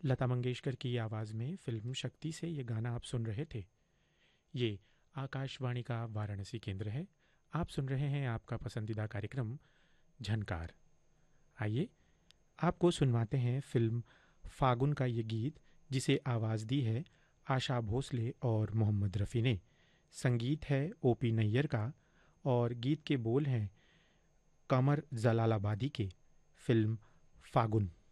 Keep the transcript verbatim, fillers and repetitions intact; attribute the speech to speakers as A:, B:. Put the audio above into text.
A: लता मंगेशकर की आवाज़ में फिल्म शक्ति से ये गाना आप सुन रहे थे। ये आकाशवाणी का वाराणसी केंद्र है। आप सुन रहे हैं आपका पसंदीदा कार्यक्रम झनकार। आइए आपको सुनवाते हैं फिल्म फागुन का ये गीत, जिसे आवाज़ दी है आशा भोसले और मोहम्मद रफ़ी ने। संगीत है ओपी नैयर का और गीत के बोल हैं कमर जलालाबादी के। फिल्म फागुन।